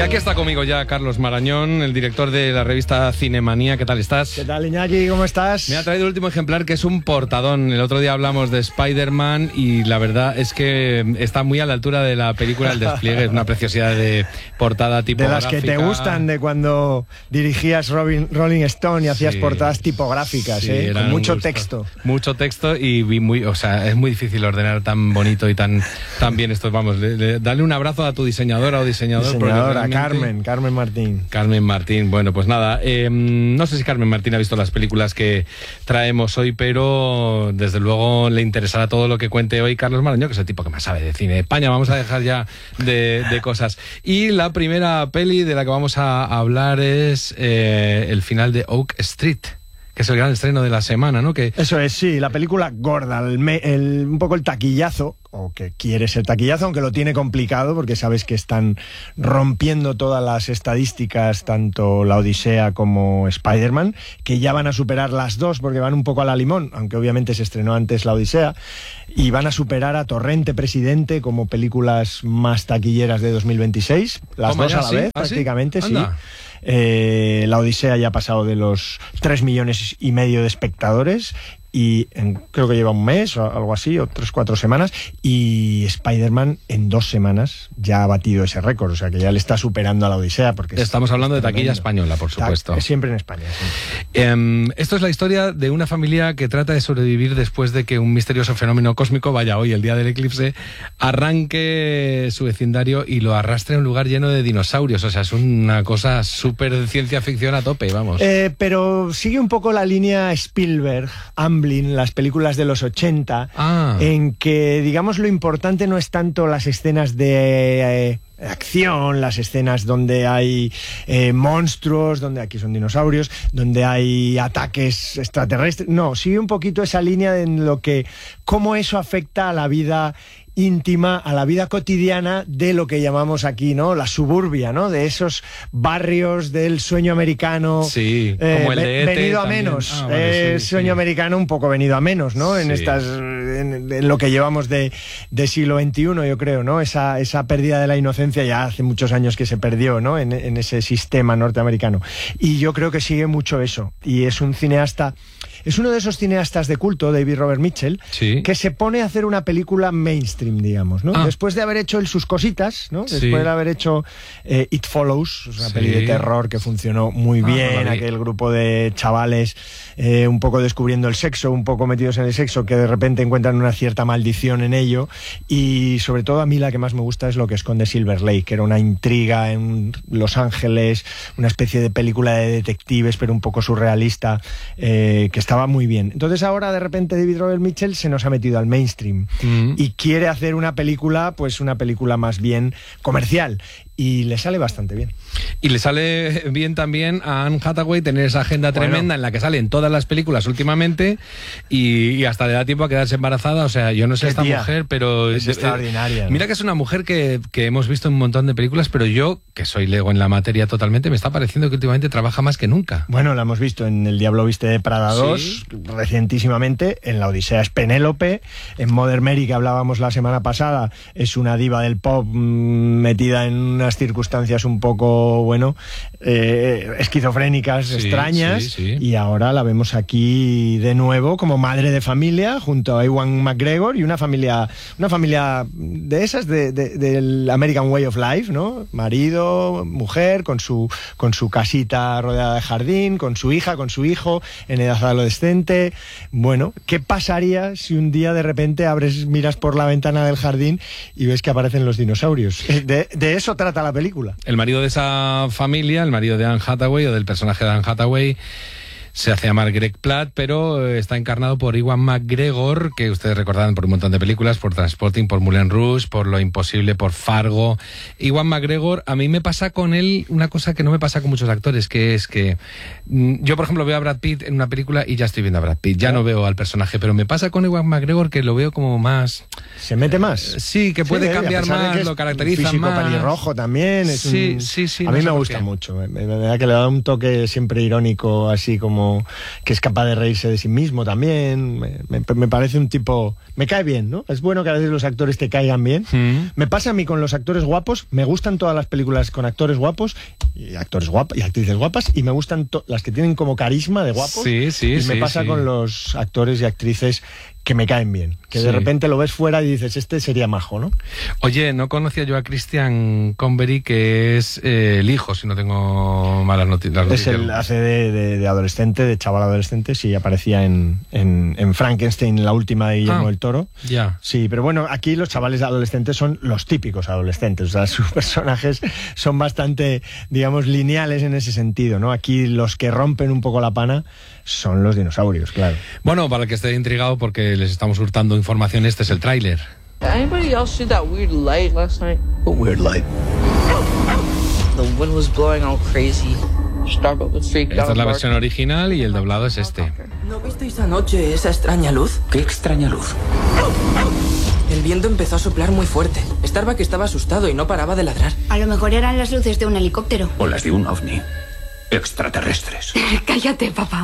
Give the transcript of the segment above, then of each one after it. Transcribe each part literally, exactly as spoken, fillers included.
aquí está conmigo ya Carlos Marañón, el director de la revista Cinemanía. ¿Qué tal estás? ¿Qué tal, Iñaki? ¿Cómo estás? Me ha traído el último ejemplar, que es un portadón. El otro día hablamos de Spider-Man y la verdad es que está muy a la altura de la película El despliegue. Es una preciosidad de portada tipográfica. De las que te gustan, de cuando dirigías Robin, Rolling Stone y hacías sí, portadas tipográficas, sí, ¿eh? Con mucho gustos, texto. Mucho texto y muy, o sea, es muy difícil ordenar tan bonito y tan, tan bien esto. Vamos, le, le, dale un abrazo a tu diseñadora o diseñador. Diseñadora, Carmen, Carmen Martín. Carmen Martín, bueno, pues nada, eh, no sé si Carmen Martín ha visto las películas que traemos hoy, pero desde luego le interesará todo lo que cuente hoy Carlos Marañón, que es el tipo que más sabe de cine de España. Vamos a dejar ya de, de cosas. Y la primera peli de la que vamos a hablar es eh, el final de Oak Street, que es el gran estreno de la semana, ¿no? Que... Eso es, sí, la película gorda, el me, el, un poco el taquillazo, o que quiere ser taquillazo, aunque lo tiene complicado, porque sabes que están rompiendo todas las estadísticas, tanto La Odisea como Spider-Man, que ya van a superar las dos, porque van un poco a la limón, aunque obviamente se estrenó antes La Odisea, y van a superar a Torrente, Presidente, como películas más taquilleras de dos mil veintiséis, las dos a la ¿sí? vez, ¿Ah, prácticamente, sí? sí. Eh, La Odisea ya ha pasado de los tres millones y medio de espectadores y en, creo que lleva un mes o algo así, o tres, cuatro semanas, y Spider-Man en dos semanas ya ha batido ese récord, o sea que ya le está superando a La Odisea. Porque estamos es, hablando es de taquilla tremendo. española, por supuesto. Ta siempre en España. Siempre. Um, esto es la historia de una familia que trata de sobrevivir después de que un misterioso fenómeno cósmico, vaya hoy, el día del eclipse, arranque su vecindario y lo arrastre a un lugar lleno de dinosaurios. O sea, es una cosa súper de ciencia ficción a tope, vamos. Eh, pero sigue un poco la línea Spielberg, Amblin, las películas de los ochenta, ah. en que, digamos, lo importante no es tanto las escenas de... Eh, acción, las escenas donde hay eh, monstruos, donde aquí son dinosaurios, donde hay ataques extraterrestres. No, sigue un poquito esa línea en lo que, cómo eso afecta a la vida íntima, a la vida cotidiana de lo que llamamos aquí, ¿no? La suburbia, ¿no? De esos barrios del sueño americano. Sí, eh, como el de E T venido también. a menos. Ah, vale, eh, sí, sueño sí. americano un poco venido a menos, ¿no? En sí. estas, en, en lo que llevamos de, de siglo veintiuno, yo creo, ¿no? Esa, esa pérdida de la inocencia ya hace muchos años que se perdió, ¿no? En, en ese sistema norteamericano. Y yo creo que sigue mucho eso. Y es un cineasta... Es uno de esos cineastas de culto, David Robert Mitchell, sí. que se pone a hacer una película mainstream, digamos, ¿no? Ah. Después de haber hecho él sus cositas, ¿no? Después sí. de haber hecho eh, It Follows, una sí. peli de terror que funcionó muy bien, ah, aquel grupo de chavales eh, un poco descubriendo el sexo, un poco metidos en el sexo, que de repente encuentran una cierta maldición en ello, y sobre todo a mí la que más me gusta es Lo que esconde Silver Lake, que era una intriga en Los Ángeles, una especie de película de detectives, pero un poco surrealista, eh, que está estaba muy bien. Entonces ahora de repente David Robert Mitchell se nos ha metido al mainstream mm. y quiere hacer una película, pues una película más bien comercial, y le sale bastante bien. Y le sale bien también a Anne Hathaway tener esa agenda bueno. tremenda en la que salen todas las películas últimamente y, y hasta le da tiempo a quedarse embarazada. O sea, yo no sé esta tía? mujer, pero... Es eh, extraordinaria. ¿no? Mira que es una mujer que, que hemos visto en un montón de películas, pero yo, que soy lego en la materia totalmente, me está pareciendo que últimamente trabaja más que nunca. Bueno, la hemos visto en El Diablo Viste de Prada dos, ¿sí? Recientísimamente, en La Odisea es Penélope, en Mother Mary, que hablábamos la semana pasada, es una diva del pop mmm, metida en unas circunstancias un poco, bueno, eh, esquizofrénicas, sí, extrañas, sí, sí. y ahora la vemos aquí de nuevo como madre de familia junto a Ewan McGregor y una familia una familia de esas de, de, del American Way of Life, ¿no? Marido, mujer, con su, con su casita rodeada de jardín, con su hija, con su hijo en edad adolescente. Bueno, ¿qué pasaría si un día de repente abres, miras por la ventana del jardín y ves que aparecen los dinosaurios? De, de eso trata la película. El marido de esa familia, el marido de Anne Hathaway o del personaje de Anne Hathaway, se hace llamar Greg Platt, pero está encarnado por Ewan McGregor, que ustedes recordarán por un montón de películas, por Transporting, por Moulin Rouge, por Lo Imposible, por Fargo. Ewan McGregor, a mí me pasa con él una cosa que no me pasa con muchos actores, que es que mmm, yo, por ejemplo, veo a Brad Pitt en una película y ya estoy viendo a Brad Pitt, ya no veo al personaje, pero me pasa con Ewan McGregor que lo veo como más... ¿Se mete más? Sí, que puede sí, cambiar más, que lo caracteriza físico más. Pelirrojo también. Es sí, un... sí, sí. A no mí sé me gusta qué. mucho, me, me da que le da un toque siempre irónico, así como como que es capaz de reírse de sí mismo también. Me, me, me parece un tipo... Me cae bien, ¿no? Es bueno que a veces los actores te caigan bien. Mm. Me pasa a mí con los actores guapos, me gustan todas las películas con actores guapos y actores guapos y actrices guapas, y me gustan las que tienen como carisma de guapos. Sí, sí, y sí, me pasa sí. con los actores y actrices que me caen bien, que sí. de repente lo ves fuera y dices, este sería majo, ¿no? Oye, no conocía yo a Christian Convery, que es eh, el hijo, si no tengo malas noticias. Es el hace de, de, de adolescente, de chaval adolescente, sí, aparecía en, en, en Frankenstein, la última de Guillermo ah, del Toro. Ya. Sí, pero bueno, aquí los chavales adolescentes son los típicos adolescentes, o sea, sus personajes son bastante, digamos, lineales en ese sentido, ¿no? Aquí los que rompen un poco la pana son los dinosaurios, claro. Bueno, para el que esté intrigado, porque les estamos hurtando información, este es el tráiler. Anybody else see that weird light last night? What weird light? The wind was blowing all crazy. Starbucks was freaked out. Esta es la versión original y el doblado es este. ¿No visteis anoche esa extraña luz? ¿Qué extraña luz? El viento empezó a soplar muy fuerte. Starbuck estaba asustado y no paraba de ladrar. A lo mejor eran las luces de un helicóptero. O las de un ovni. Extraterrestres. Cállate, papá.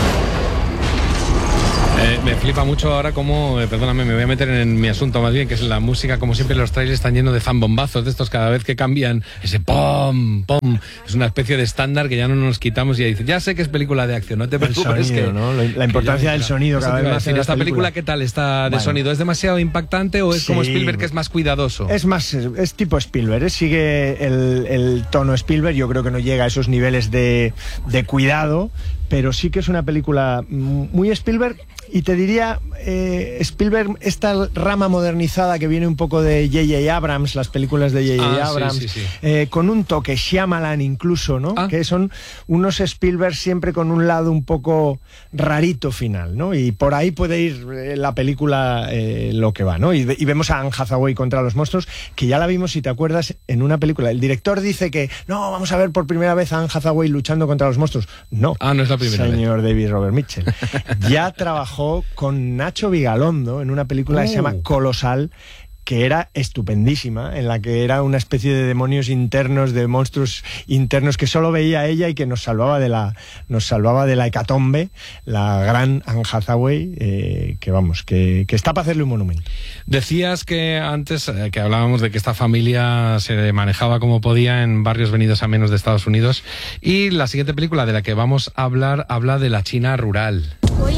Eh, me flipa mucho ahora cómo, eh, perdóname, me voy a meter en, en mi asunto más bien, que es la música. Como siempre, los trailers están llenos de zambombazos de estos cada vez que cambian. Ese pom, pom. Es una especie de estándar que ya no nos quitamos y ya dices, ya sé que es película de acción, no te preocupes. Sonido, que, ¿no? La importancia que del sonido cada vez más. Decir, ¿esta película qué tal está de bueno. sonido? ¿Es demasiado impactante o es sí, como Spielberg, que es más cuidadoso? Es más, es tipo Spielberg, ¿eh? Sigue el, el tono Spielberg. Yo creo que no llega a esos niveles de, de cuidado, pero sí que es una película muy Spielberg. Y te diría, eh, Spielberg, esta rama modernizada que viene un poco de J J Abrams, las películas de J J ah, Abrams, sí, sí, sí. Eh, con un toque Shyamalan incluso, ¿no? Ah. Que son unos Spielberg siempre con un lado un poco rarito final, ¿no? Y por ahí puede ir eh, la película eh, lo que va, ¿no? Y, y vemos a Anne Hathaway contra los monstruos, que ya la vimos, si te acuerdas, en una película. El director dice que, no, vamos a ver por primera vez a Anne Hathaway luchando contra los monstruos. No, ah, no es la primera señor vez. David Robert Mitchell. Ya trabajó con Nacho Vigalondo en una película oh. que se llama Colosal, que era estupendísima, en la que era una especie de demonios internos, de monstruos internos que solo veía ella y que nos salvaba de la nos salvaba de la hecatombe, la gran Anne Hathaway, eh, que vamos, que, que está para hacerle un monumento. Decías que antes, eh, que hablábamos de que esta familia se manejaba como podía en barrios venidos a menos de Estados Unidos, y la siguiente película de la que vamos a hablar habla de la China rural.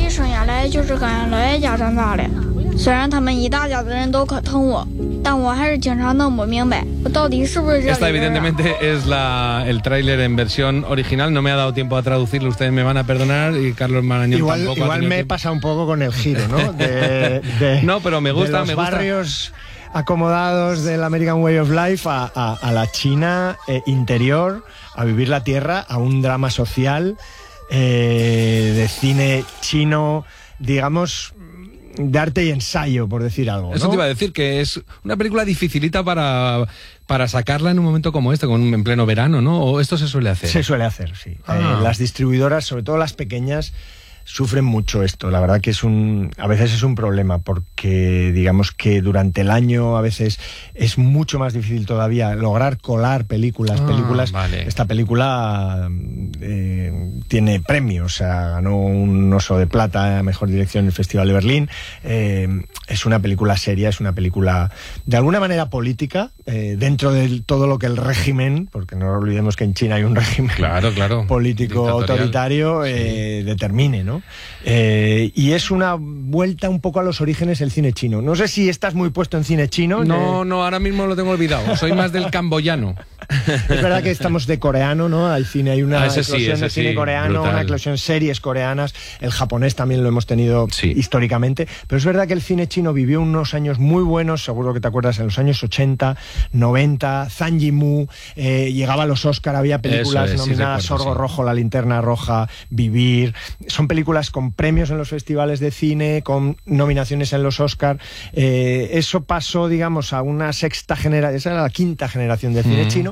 Esta evidentemente es la, el tráiler en versión original. No me ha dado tiempo a traducirlo, ustedes me van a perdonar, y Carlos Marañón igual, tampoco. Igual me tiempo. pasa un poco con el giro, ¿no? De, de, no, pero me gusta, de los me gusta. barrios acomodados del American Way of Life a, a, a la China eh, interior, a vivir la tierra, a un drama social eh, de cine chino, digamos, de arte y ensayo, por decir algo, ¿no? Eso te iba a decir, que es una película dificilita para, para sacarla en un momento como este, con, en pleno verano, ¿no? ¿O esto se suele hacer? Se suele hacer, sí. Ah. Eh, las distribuidoras, sobre todo las pequeñas, sufren mucho esto. La verdad que es un, a veces es un problema, porque digamos que durante el año a veces es mucho más difícil todavía lograr colar películas, ah, películas. Vale. Esta película eh, tiene premios, o sea, ganó un Oso de Plata a Mejor Dirección en el Festival de Berlín. Eh, es una película seria, es una película de alguna manera política, eh, dentro de todo lo que el régimen, porque no olvidemos que en China hay un régimen claro, claro. político autoritario, eh, sí. determine, ¿no? Eh, y es una vuelta un poco a los orígenes del cine chino. No sé si estás muy puesto en cine chino. No, eh... no, ahora mismo lo tengo olvidado. Soy más del camboyano. Es verdad que estamos de coreano, ¿no? Hay cine, hay una ah, eclosión sí, de cine sí, coreano, brutal. Una eclosión series coreanas. El japonés también lo hemos tenido sí. históricamente. Pero es verdad que el cine chino vivió unos años muy buenos, seguro que te acuerdas, en los años ochenta, noventa. Zhang Yimou eh, llegaba a los Oscar, había películas es, nominadas, sí, recuerdo, Sorgo sí. Rojo, La Linterna Roja, Vivir. Son películas con premios en los festivales de cine, con nominaciones en los Oscar. Eh, eso pasó, digamos, a una sexta generación, esa era la quinta generación de cine mm. chino,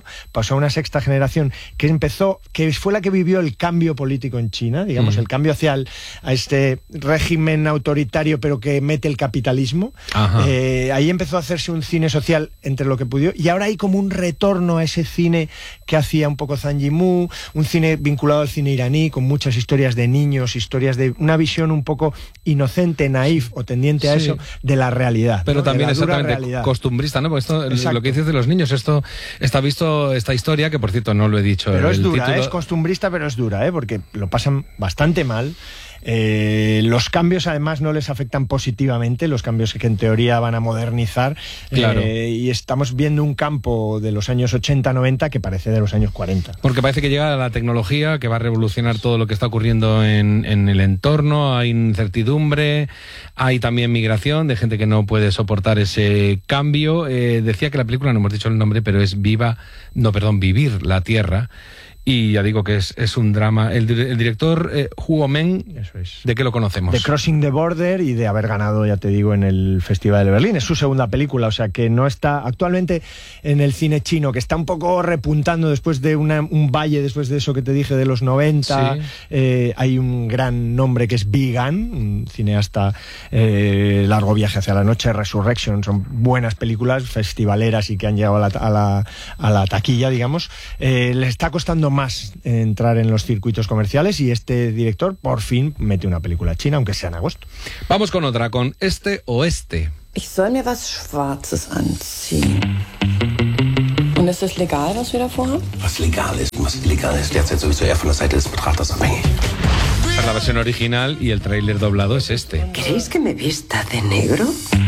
pasó a una sexta generación que empezó, que fue la que vivió el cambio político en China, digamos, mm. el cambio hacia el, a este régimen autoritario pero que mete el capitalismo. Eh, ahí empezó a hacerse un cine social entre lo que pudo, y ahora hay como un retorno a ese cine que hacía un poco Zhang Yimou, un cine vinculado al cine iraní, con muchas historias de niños, historias de una visión un poco inocente, naif o tendiente a sí. eso, de la realidad. Pero ¿no? también exactamente costumbrista, ¿no? Porque esto, Exacto. lo que dices de los niños, esto está visto, esta historia, que por cierto no lo he dicho. Pero el es dura, título... es costumbrista, pero es dura, ¿eh? Porque lo pasan bastante mal. Eh, los cambios además no les afectan positivamente, los cambios que en teoría van a modernizar, claro. eh, y estamos viendo un campo de los años ochenta noventa que parece de los años cuarenta. Porque parece que llega la tecnología que va a revolucionar todo lo que está ocurriendo en, en el entorno, hay incertidumbre, hay también migración de gente que no puede soportar ese cambio. Eh, decía que la película, no hemos dicho el nombre, pero es Viva, no, perdón, Vivir la Tierra. Y ya digo que es, es un drama. El, el director eh, Hugo Meng, Eso es. ¿de qué lo conocemos? De Crossing the Border y de haber ganado, ya te digo, en el Festival de Berlín. Es su segunda película, o sea que no está actualmente en el cine chino, que está un poco repuntando después de una, un valle, después de eso que te dije de los noventa. Sí. Eh, hay un gran nombre que es Bi Gan, un cineasta, eh, Largo viaje hacia la noche, Resurrection, son buenas películas festivaleras y que han llegado a la, a la, a la taquilla, digamos. Eh, le está costando más entrar en los circuitos comerciales y este director por fin mete una película china, aunque sea en agosto. Vamos con otra, con Este Oeste. Ich soll mir was Schwarzes anziehen. Und ist es legal, was wir da vorhaben? Was legal ist und was illegal ist, derzeit sowieso eher von der Seite des Betrachters abhängig. Esta es la versión original y el tráiler doblado es este. ¿Queréis que me vista de negro?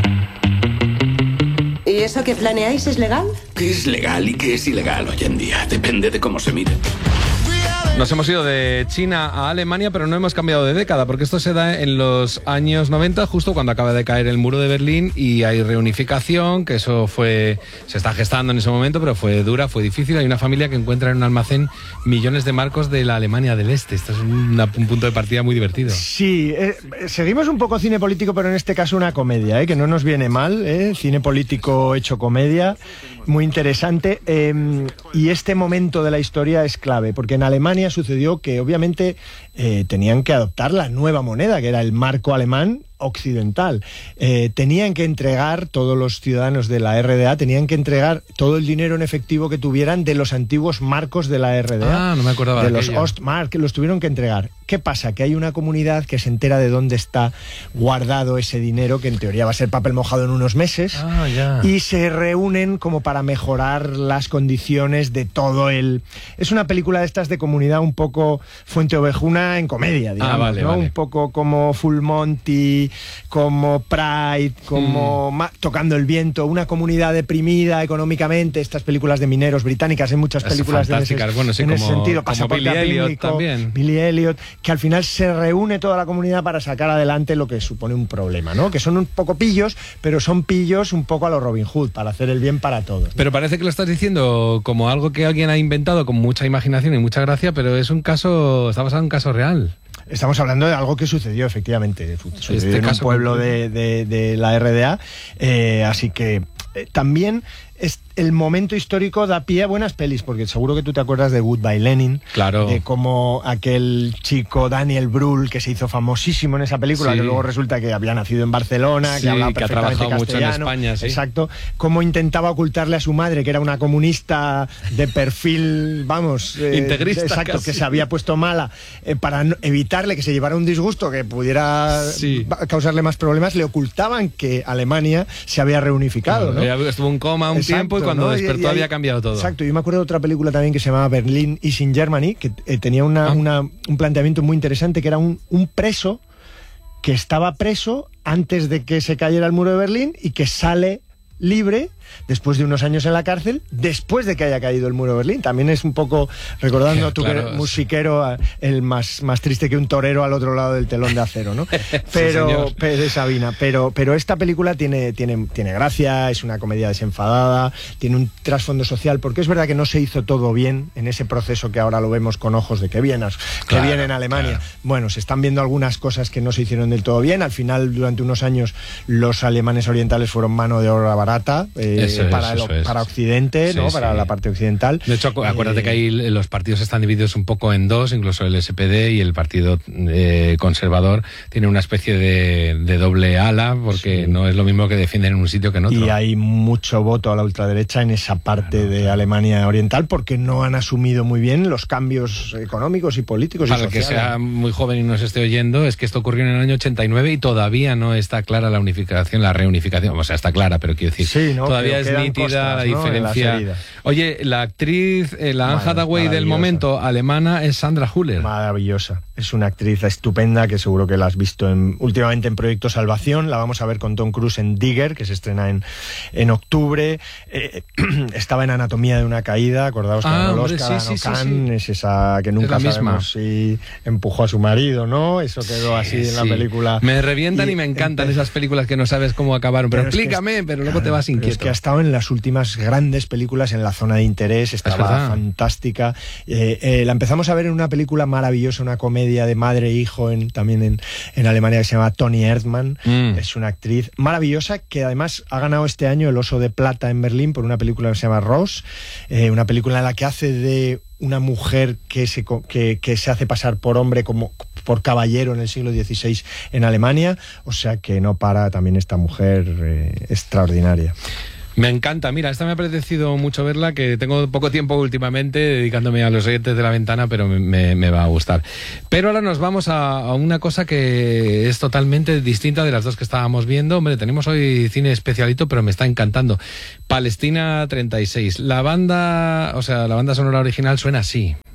¿Y eso que planeáis es legal? ¿Qué es legal y qué es ilegal hoy en día? Depende de cómo se mire. Nos hemos ido de China a Alemania, pero no hemos cambiado de década, porque esto se da en los años noventa, justo cuando acaba de caer el muro de Berlín y hay reunificación, que eso fue, se está gestando en ese momento, pero fue dura, fue difícil. Hay una familia que encuentra en un almacén millones de marcos de la Alemania del Este. Esto es una, un punto de partida muy divertido. Sí, eh, seguimos un poco cine político, pero en este caso una comedia, eh, que no nos viene mal, eh, cine político hecho comedia, muy interesante. Eh, y este momento de la historia es clave, porque en Alemania sucedió que obviamente eh, tenían que adoptar la nueva moneda, que era el marco alemán occidental. Eh, tenían que entregar, todos los ciudadanos de la R D A tenían que entregar todo el dinero en efectivo que tuvieran de los antiguos marcos de la R D A. Ah, no me acordaba de de los aquello. Ostmark, que los tuvieron que entregar. ¿Qué pasa? Que hay una comunidad que se entera de dónde está guardado ese dinero, que en teoría va a ser papel mojado en unos meses, ah, ya. y se reúnen como para mejorar las condiciones de todo el... Es una película de estas de comunidad un poco Fuente Ovejuna en comedia, digamos, ah, vale, ¿no? Vale. Un poco como Full Monty, como Pride, como mm. Tocando el Viento, una comunidad deprimida económicamente, estas películas de mineros británicas, hay muchas películas de ese, bueno, sí, en como, ese sentido, como Billy Elliot también. Billy Elliot, que al final se reúne toda la comunidad para sacar adelante lo que supone un problema, ¿no? Que son un poco pillos, pero son pillos un poco a los Robin Hood, para hacer el bien para todos, ¿no? Pero parece que lo estás diciendo como algo que alguien ha inventado con mucha imaginación y mucha gracia, pero es un caso, está basado en un caso real. Estamos hablando de algo que sucedió, efectivamente. Sucedió este en caso un pueblo de, de, de la R D A, eh, así que eh, también es, el momento histórico da pie a buenas pelis, porque seguro que tú te acuerdas de Goodbye Lenin, claro, de cómo aquel chico Daniel Brühl, que se hizo famosísimo en esa película, sí, que luego resulta que había nacido en Barcelona, sí, que hablaba que ha perfectamente trabajado castellano, mucho en España, sí. Exacto, cómo intentaba ocultarle a su madre que era una comunista de perfil, vamos, eh, integrista, exacto, casi. Que se había puesto mala, eh, para no, evitarle que se llevara un disgusto que pudiera sí. causarle más problemas, le ocultaban que Alemania se había reunificado, ¿no? ¿no? Estuvo en coma un exacto, tiempo y cuando ¿no? despertó y, y, había cambiado todo. Exacto, yo me acuerdo de otra película también que se llamaba Berlin is in Germany, que eh, tenía una, ah. una, un planteamiento muy interesante, que era un, un preso que estaba preso antes de que se cayera el muro de Berlín y que sale libre después de unos años en la cárcel, después de que haya caído el muro de Berlín. También es un poco, recordando a tu claro, musiquero, el más, más triste que un torero al otro lado del telón de acero, ¿no? Pero, sí, pero de Sabina, pero, pero esta película tiene, tiene, tiene gracia, es una comedia desenfadada, tiene un trasfondo social, porque es verdad que no se hizo todo bien en ese proceso que ahora lo vemos con ojos de que bien, que claro, bien en Alemania. Claro. Bueno, se están viendo algunas cosas que no se hicieron del todo bien. Al final, durante unos años, los alemanes orientales fueron mano de obra barata. Eh, eh, para, es, lo, es. para Occidente, sí, ¿no? Sí. Para la parte occidental. De hecho, acuérdate eh, que ahí los partidos están divididos un poco en dos, incluso el S P D y el Partido eh, Conservador tiene una especie de, de doble ala, porque sí. no es lo mismo que defienden en un sitio que en otro. Y hay mucho voto a la ultraderecha en esa parte claro, de claro. Alemania Oriental, porque no han asumido muy bien los cambios económicos y políticos. Para y el que sociales. sea muy joven y nos esté oyendo, es que esto ocurrió en el año ochenta y nueve y todavía no está clara la unificación, la reunificación. O sea, está clara, pero quiero decir, sí, ¿no? todavía pero es nítida costas, la ¿no? diferencia. Oye, la actriz, eh, la Anne Hathaway del momento, alemana, es Sandra Hüller. Maravillosa. Es una actriz estupenda que seguro que la has visto en, últimamente en Proyecto Salvación. La vamos a ver con Tom Cruise en Digger, que se estrena en, en octubre. Eh, estaba en Anatomía de una caída, acordaos que ah, ganó el hombre, Oscar, sí, sí, Khan, sí, sí. es esa que nunca es sabemos si empujó a su marido, ¿no? Eso quedó así sí, en la película. Me revientan y, y me encantan esas películas que no sabes cómo acabaron, pero, pero explícame, es que, pero luego te vas inquieto. Es que ha estado en las últimas grandes películas en la zona de interés, estaba fantástica. Eh, eh, la empezamos a ver en una película maravillosa, una comedia de madre e hijo en, también en, en Alemania, que se llama Toni Erdmann. Mm. Es una actriz maravillosa que además ha ganado este año el Oso de Plata en Berlín por una película que se llama Rose, eh, una película en la que hace de una mujer que se, que, que se hace pasar por hombre, como por caballero en el siglo dieciséis en Alemania, o sea que no para también esta mujer eh, extraordinaria. Me encanta, mira, esta me ha apetecido mucho verla, que tengo poco tiempo últimamente dedicándome a los oyentes de La Ventana, pero me, me, me va a gustar. Pero ahora nos vamos a, a una cosa que es totalmente distinta de las dos que estábamos viendo. Hombre, tenemos hoy cine especialito, pero me está encantando. Palestina treinta y seis. La banda, o sea, la banda sonora original suena así.